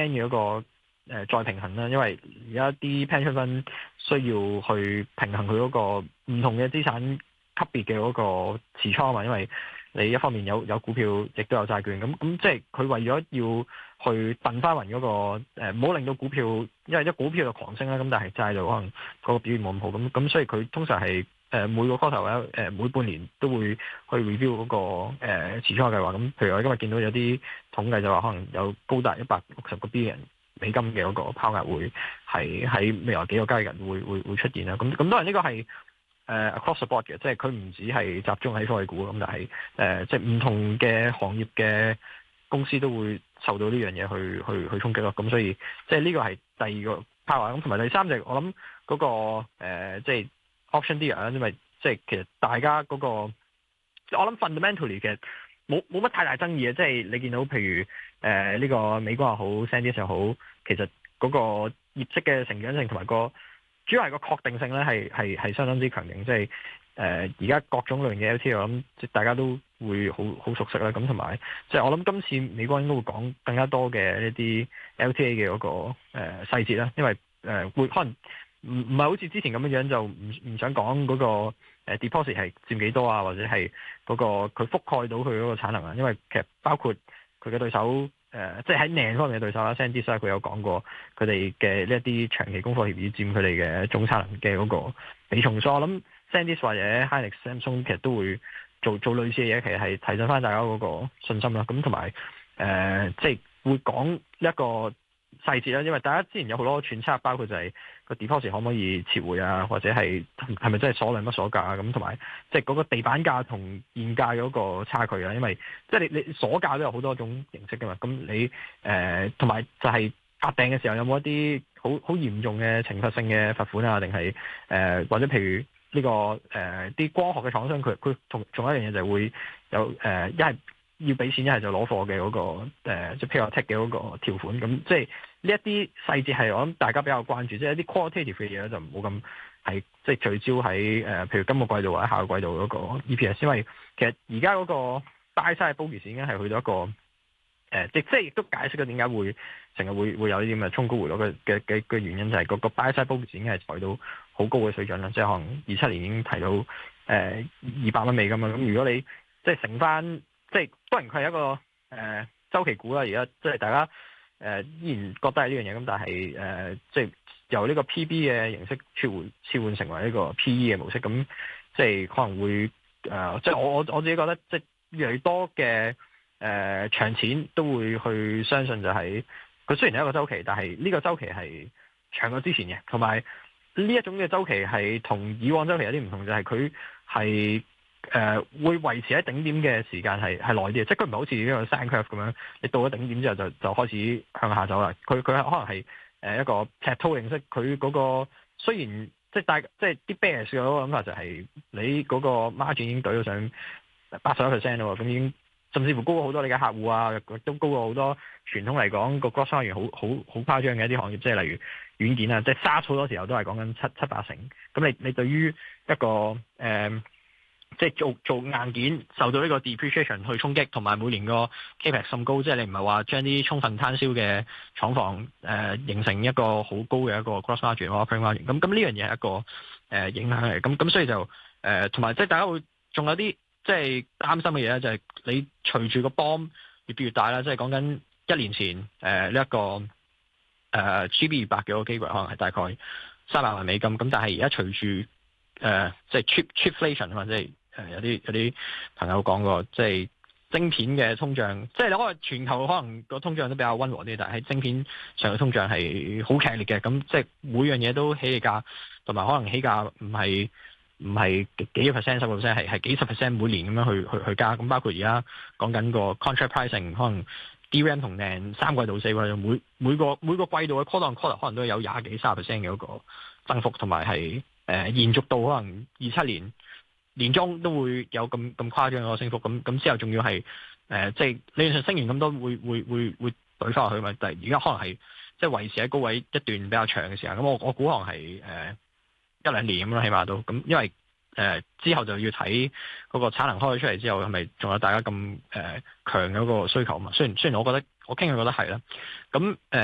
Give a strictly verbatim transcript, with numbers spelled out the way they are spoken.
plan 嘅嗰個誒、呃、再平衡啦，因為而家啲 pension fund 需要去平衡佢嗰個唔同嘅資產級別嘅嗰個持倉啊嘛，因為你一方面有有股票，亦都有債券，咁咁即係佢為咗要去掟翻勻嗰個唔好、呃、令到股票，因為一股票就狂升啦，咁但係債就可能嗰個表現冇咁好，咁咁所以佢通常係誒、呃、每個 quarter 咧、呃、每半年都會去 review 嗰、那個誒、呃、持倉計劃。咁譬如我今日見到有啲統計就話，可能有高達一百六十個 billion 美金嘅嗰個拋額會係喺未來幾個交易日會會會出現啦。咁咁當然呢個係。誒、uh, across the board 嘅，即係佢唔止係集中喺科技股咁，但係誒、呃、即係唔同嘅行業嘅公司都會受到呢樣嘢去去去衝擊咯。咁所以即係呢個係第二個 power。咁同埋第三隻，我諗嗰、那個、呃、即係 option deal 啊，因為即係其實大家嗰、那個，我諗 fundamentally 嘅冇冇乜太大爭議嘅。即係你見到譬如誒呢、呃這個美國又好 SanDisk 又好，其實嗰個業績嘅成長性同埋個主要係個確定性咧，係係係相當之強勁，即係誒而家各種類型嘅 L T A，我諗即係大家都會好好熟悉啦。咁同埋即係我諗今次美國應該會講更加多嘅一啲 L T A 嘅嗰個誒細節啦，因為誒、呃、會可能唔唔係好似之前咁樣樣就唔唔想講嗰個誒 deposit 係佔幾多啊，或者係嗰個佢覆蓋到佢嗰個產能啊，因為其實包括佢嘅對手。誒、呃，即係喺 N A N D 方面嘅對手啦 SanDisk 佢有講過佢哋嘅呢一啲長期供貨協議佔佢哋嘅總產能嘅嗰個比重，所以我諗 SanDisk 或者 Hynix、Samsung 其實都會做做類似嘅嘢，其實係提振翻大家嗰個信心啦。咁同埋誒，即係會講一個細節啦，因為大家之前有好多揣測，包括就係個 deposit 可唔可以撤回啊，或者係係咪真係鎖量不鎖價啊？咁同埋即係嗰個地板價同現價嗰個差距啊，因為即係你你鎖價都有好多種形式噶嘛。咁你誒同埋就係發訂嘅時候有冇一啲好好嚴重嘅懲罰性嘅罰款啊？定係誒或者譬如呢、這個誒啲、呃、光學嘅廠商佢佢同仲有一樣嘢就係會有誒一係要俾錢，一係就攞貨嘅嗰個誒即係 pay or take 嘅嗰個條款。咁即係呢一啲細節係我諗大家比較關注，即係一啲 qualitative 嘅嘢咧就唔好咁係即係聚焦喺誒譬如今個季度或者下個季度嗰個 E P S， 因為其實而家嗰個 buy side bogey 已經係去到一個誒、呃、即即係亦都解釋咗點解會成日會會有呢啲咁嘅衝高回落嘅嘅嘅嘅原因，就係個個 buy side bogey 已經係抬到好高嘅水準啦，即係可能二七年已經提到誒二百蚊美金啦。咁如果你即係乘翻即係當然佢係一個誒、呃、週期股啦，而家即係大家誒、呃、依然覺得係呢樣嘢，咁但係誒、呃、即係由呢個 P B 嘅形式切換切換成為呢個 P E 嘅模式，咁即係可能會誒、呃、即係我我我自己覺得即係越嚟越多嘅誒、呃、長錢都會去相信就係、是、佢雖然係一個週期，但係呢個週期係長過之前嘅，同埋呢一種嘅週期係同以往週期有啲唔同，就係佢係。誒、呃、會維持喺頂點嘅時間係係耐啲嘅，即係佢唔係好似呢個 sine curve 咁樣，你到咗頂點之後就就開始向下走啦。佢佢可能係誒一個 plateau 形式，佢嗰個雖然即係大即係啲 bears 嘅嗰個諗法就係你嗰個 margin 已經懟到上八十一 percent 咯，咁已經甚至乎高過好多你嘅客戶啊，都高過好多傳統嚟講個 gross margin 好好好誇張嘅一啲行業，即係例如軟件啊，即係 SaaS 好多時候都係講緊七七八成。咁你你對於一個誒？呃即係做做硬件受到呢個 depreciation 去衝擊，同埋每年個 capex 咁高，即係你唔係話將啲充分攤銷嘅廠房誒、呃、形成一個好高嘅一個 gross margin 或者 operating margin，咁咁呢樣嘢係一個誒、呃、影響嚟，咁咁所以就誒同埋即係大家會仲有啲即係擔心嘅嘢咧，就係、是、你隨住個 bomb 越變越大啦，即係講緊一年前誒呢一個誒、呃、G B 二百嘅個機會可能係大概三百萬美金，咁但係而家隨住誒即係 chip chipflation 啊嘛，即係誒有啲有啲朋友講過，即係晶片嘅通脹，即係你可能全球可能個通脹都比較溫和啲，但係喺晶片上嘅通脹係好劇烈嘅，咁即係每樣嘢都起價，同埋可能起價唔係唔係幾個 percent 十個 percent 係係幾十 percent 每年咁樣去去去加，咁包括而家講緊個 contract pricing，可能 D RAM 同 N A N D 三季度四季度每每個每個季度嘅 quarter on quarter 可能都有廿幾三十 percent 嘅嗰個增幅，同埋係誒延續到可能二七年年中都會有咁咁誇張嘅升幅，咁咁之後仲要係誒即係理論上升完咁多會會會會懟翻落去嘛，但係而家可能係即係維持喺高位一段比較長嘅時間，咁我我估可能係誒、呃、一兩年咁咯，起碼都咁，因為誒、呃、之後就要睇嗰個產能開咗出嚟之後係咪仲有大家咁誒、呃、強嘅嗰個需求嘛，雖然雖然我覺得我傾向覺得係啦，咁誒。呃